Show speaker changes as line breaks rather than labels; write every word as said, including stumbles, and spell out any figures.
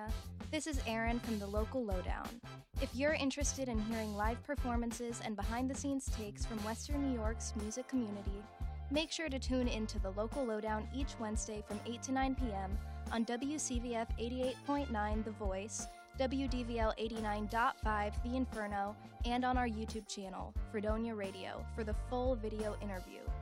Fredonia. This is Erin from the Local Lowdown. If you're interested in hearing live performances and behind-the-scenes takes from Western New York's music community, make sure to tune into the Local Lowdown each Wednesday from eight to nine p.m. on W C V F eighty-eight point nine The Voice, W D V L eighty-nine point five The Inferno, and on our YouTube channel, Fredonia Radio, for the full video interview.